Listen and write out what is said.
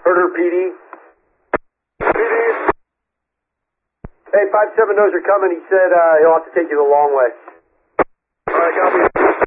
Herder PD. PD. Hey, 5-7 knows you're coming. He said he'll have to take you the long way. All right, copy.